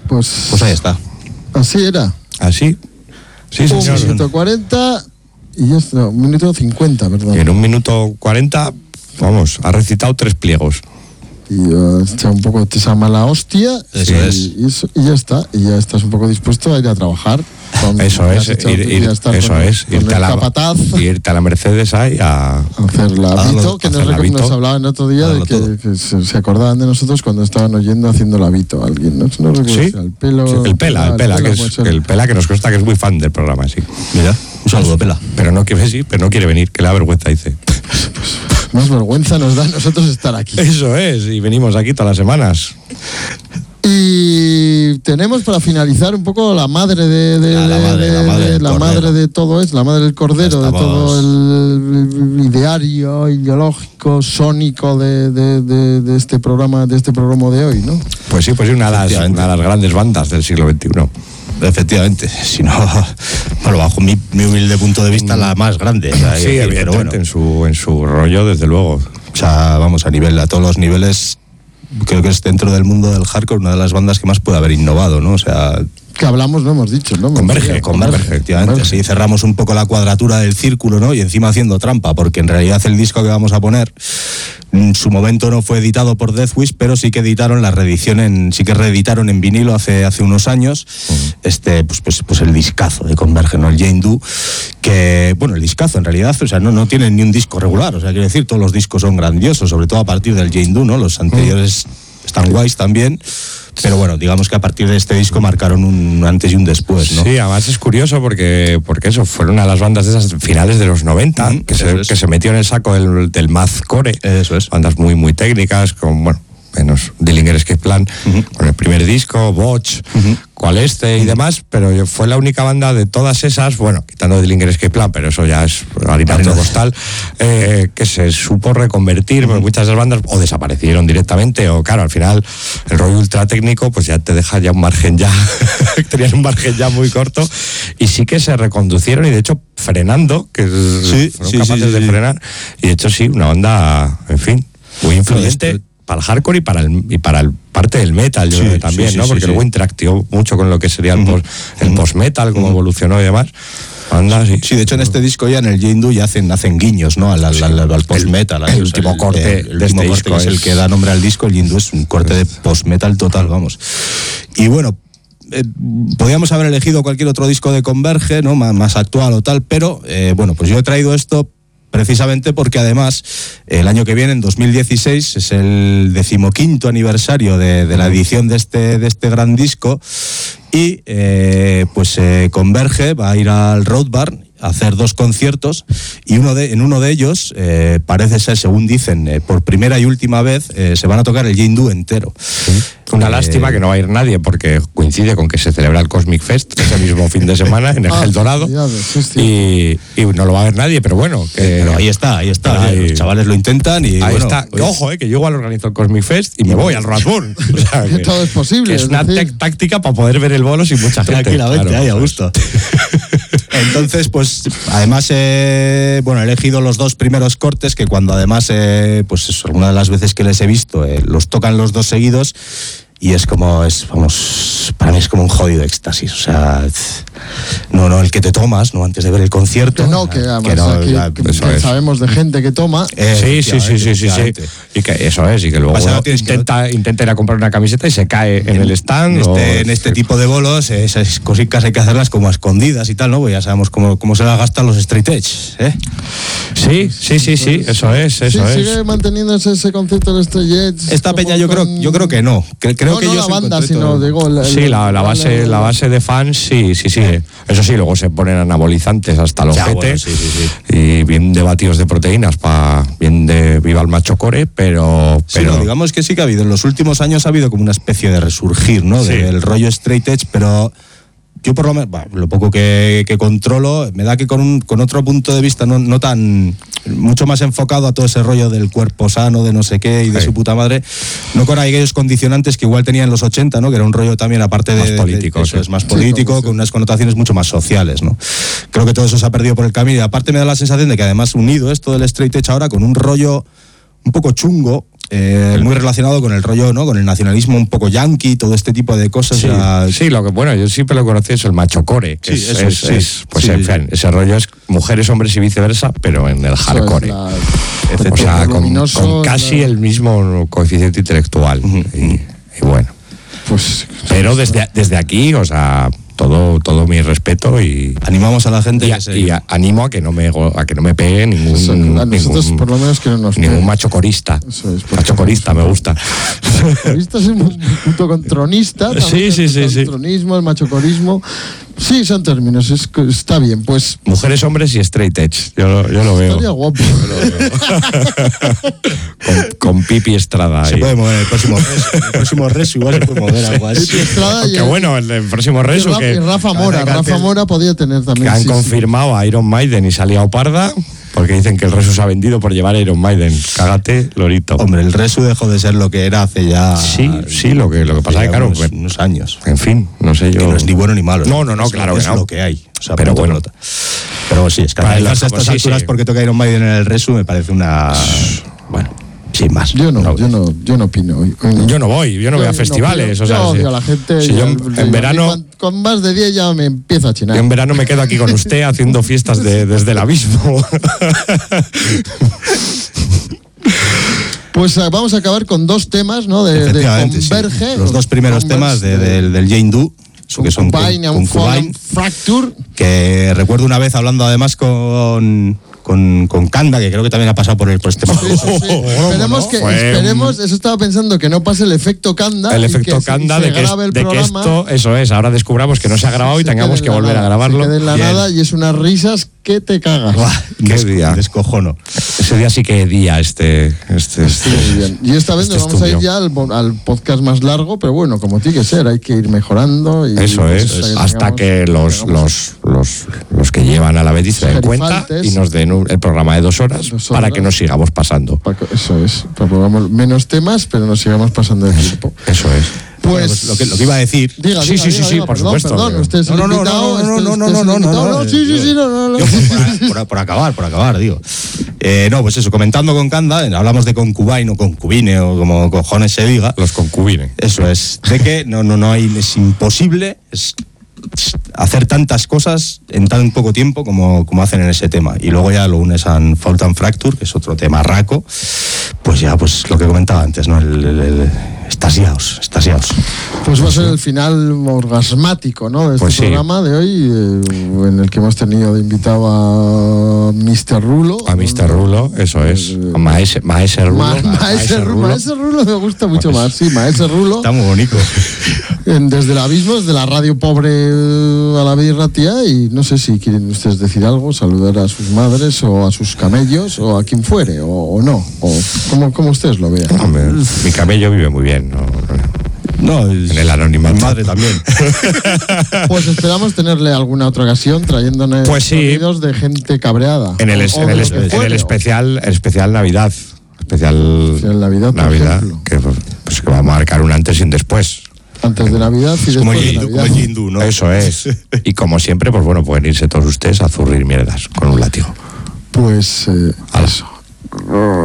Pues ahí está. Así era. ¿Así? Sí, señor. 1 minuto 40 y ya está, 1 minuto 50, perdón. Y en 1 minuto 40, vamos, ha recitado 3 pliegos. Y echa un poco de esa mala hostia. Eso es. Y ya está. Y ya estás un poco dispuesto a ir a trabajar. Eso es, irte a la Mercedes ahí a hacer la Vito, que nos hablaban el otro día de que se acordaban de nosotros cuando estaban oyendo haciendo la Vito a alguien, ¿no? No recuerdo si el Pela, que nos consta que es muy fan del programa, sí. Mira, un saludo, Pela. Pero no quiere venir, que le da vergüenza, dice. Más vergüenza nos da a nosotros estar aquí. Eso es, y venimos aquí todas las semanas. Y tenemos para finalizar un poco la madre la madre de todo es la madre del cordero. Estamos... de todo el ideario ideológico sónico de este programa de hoy, ¿no? Pues sí, una de las grandes bandas del siglo XXI. Efectivamente, si no, bueno, bajo mi humilde punto de vista, la más grande. O sea, sí, evidentemente, bueno, en su rollo, desde luego. O sea, vamos, a todos los niveles, creo que es dentro del mundo del hardcore una de las bandas que más puede haber innovado, ¿no? O sea... Que hablamos, no hemos dicho, ¿no? Converge, efectivamente. Así cerramos un poco la cuadratura del círculo, ¿no? Y encima haciendo trampa, porque en realidad el disco que vamos a poner, en su momento no fue editado por Deathwish, pero sí que editaron la reedición sí que reeditaron en vinilo hace unos años, pues el discazo de Converge, ¿no? El Jane Doe, que, bueno, el discazo en realidad, o sea, no tienen ni un disco regular, o sea, quiero decir, todos los discos son grandiosos, sobre todo a partir del Jane Doe, ¿no? Los anteriores están guays también. Pero bueno, digamos que a partir de este disco marcaron un antes y un después, ¿no? Sí, además es curioso porque eso, fueron una de las bandas de esas finales de los 90, que se metió en el saco del mathcore. Eso es. Bandas muy, muy técnicas, con, bueno, menos Dillinger Escape Plan, con el primer disco, Botch, Coalesce y demás, pero fue la única banda de todas esas, bueno, quitando Dillinger Escape Plan, pero eso ya es harina costal, que se supo reconvertir, porque muchas de esas bandas o desaparecieron directamente, o claro, al final el rollo ultra técnico pues ya te deja ya un margen tenían un margen ya muy corto, y sí que se reconducieron, y de hecho frenando, que fueron capaces de frenar, y de hecho sí, una banda, en fin, muy influyente para el hardcore y para el parte del metal, yo creo también, ¿no? Porque luego interactuó mucho con lo que sería el post-metal, cómo evolucionó y demás. Anda, sí, de hecho en este disco ya en el Jane Doe ya hacen guiños, ¿no? Al post-metal. El último corte de este disco que es el que da nombre al disco. El Jane Doe es un corte de post-metal total, vamos. Y bueno, podíamos haber elegido cualquier otro disco de Converge, ¿no? Más actual o tal, pero bueno, pues yo he traído esto precisamente porque además el año que viene, en 2016, es el 15º aniversario de la edición de este gran disco, y Converge va a ir al Road Bar a hacer 2 conciertos, y en uno de ellos parece ser, según dicen, por primera y última vez se van a tocar el Jane Doe entero. Una lástima que no va a ir nadie, porque coincide con que se celebra el Cosmic Fest ese mismo fin de semana en el Gel Dorado, y no lo va a ver nadie, pero bueno, pero ahí está, los chavales lo intentan, y ahí está. Pues, ojo, que yo igual organizo el Cosmic Fest y me voy al Rasburn. O sea, que todo es posible. Que es una táctica para poder ver el bolo sin mucha gente. Tranquilamente, claro, ahí a gusto. Entonces, pues además, he elegido los 2 primeros cortes, que cuando además, alguna de las veces que les he visto, los tocan los 2 seguidos, y para mí es como un jodido éxtasis, o sea, no el que te tomas, no, antes de ver el concierto. Que sabemos de gente que toma. Sí. Y que eso es, y que luego intenta ir a comprar una camiseta y se cae en el stand. En este tipo de bolos, esas cositas hay que hacerlas como a escondidas y tal, ¿no? Pues ya sabemos cómo se las gastan los straight edge, ¿eh? Sí, eso es. ¿Sigue manteniéndose ese concepto de straight edge? Esta peña yo creo que no. Creo que no la banda, sino digo... La base de fans, sí. Eso sí, luego se ponen anabolizantes hasta los ojete, y bien de batidos de proteínas para bien de viva el macho core, pero digamos que sí que ha habido, en los últimos años ha habido como una especie de resurgir, ¿no? Del rollo straight edge, pero yo por lo menos, lo poco que controlo, me da que con otro punto de vista no tan, mucho más enfocado a todo ese rollo del cuerpo sano, de no sé qué y de su puta madre, no con aquellos condicionantes que igual tenía en los 80, ¿no? Que era un rollo también, aparte más político, es más político, con unas connotaciones mucho más sociales, ¿no? Creo que todo eso se ha perdido por el camino, y aparte me da la sensación de que además unido esto del straight edge ahora con un rollo un poco chungo, muy relacionado con el rollo, ¿no? Con el nacionalismo un poco yanqui, todo este tipo de cosas. Sí, lo que, bueno, yo siempre lo conocí es el machocore, que en fin, ese rollo es mujeres, hombres y viceversa, pero en el hardcore. O sea, con casi el mismo coeficiente intelectual. Y bueno. Pues, pero desde aquí, o sea, todo mi respeto y animamos a la gente y animo a que no me pegue ningún por lo menos que no nos ningún machocorista. Machocorista me gusta. Machocorista es un punto con tronista. Sí. El tronismo, el machocorismo. Sí, son términos, está bien, pues. Mujeres, hombres y straight edge, yo lo veo. Estaría guapo. con Pipi Estrada. Se puede mover el próximo resu, igual se puede mover algo así. Pipi Estrada que bueno, el próximo resu y Rafa Mora podía tener también. Que han confirmado a Iron Maiden y se ha liado parda. Porque dicen que el Resu se ha vendido por llevar Iron Maiden. Cágate, lorito. Hombre, el Resu dejó de ser lo que era hace ya... Sí, lo que pasa es que, claro... unos años. En fin, no sé yo... Que no es ni bueno ni malo. No, claro que no. Es lo que hay. O sea, pero bueno. Pero sí, escandalizarse a estas alturas porque toca Iron Maiden en el Resu me parece una... Bueno... Sin más. Yo no opino. Yo no voy a festivales. Yo odio a la gente. Si yo en verano. Con más de 10 ya me empiezo a chinar. Yo en verano me quedo aquí con usted haciendo fiestas desde el abismo. Pues vamos a acabar con dos temas, ¿no? De Converge. Sí. Los dos primeros temas del Jane Doe. Que son Concubine Fracture. Que recuerdo una vez hablando además con Kanda, que creo que también ha pasado por este sí. Esperemos, eso estaba pensando, que no pase el efecto Kanda. El efecto Kanda de que esto, eso es, ahora descubramos que no se ha grabado y tengamos que volver a grabarlo. Se quede en la nada y es unas risas que te cagas. Qué día. Descojono. Ese día sí que día Sí, muy bien. Y esta vez nos vamos a ir ya al podcast más largo, pero bueno, como tiene que ser, hay que ir mejorando. Y eso es, hasta que los que llevan a la Betis se den cuenta y nos den el programa de 2 horas para que nos sigamos pasando. Eso es, propongamos menos temas, pero nos sigamos pasando de tiempo. Eso es. Pues lo que iba a decir. Diga, por supuesto. Perdón, usted es el invitado. No. Por acabar, digo. Pues eso, comentando con Kanda, hablamos de concubine o concubine o como cojones se diga. Los concubines. Eso es, de que no hay, es imposible hacer tantas cosas en tan poco tiempo como hacen en ese tema. Y luego ya lo unes a Fault and Fracture, que es otro tema raco, pues ya pues lo que comentaba antes, ¿no? Estasiados. Pues va a ser el final orgasmático, ¿no? De este programa de hoy, en el que hemos tenido de invitado a Mr. Rulo. A Mr. Rulo, eso es. Maese Rulo. Maese Rulo me gusta mucho más, sí, Maese Rulo. Está muy bonito. Desde el abismo, desde la radio pobre a la birra tía, y no sé si quieren ustedes decir algo, saludar a sus madres o a sus camellos o a quien fuere, o no, o como ustedes lo vean. Hombre, mi camello vive muy bien, No, en el anonimato. Mi madre también. Pues esperamos tenerle alguna otra ocasión trayéndonos sonidos de gente cabreada. En el especial Navidad. Especial Navidad, que va a marcar un antes y un después. Antes de Navidad y después de Navidad. Como el hindú, ¿no? Eso es. Y como siempre, pues bueno, pueden irse todos ustedes a zurrir mierdas con un látigo. Pues eso.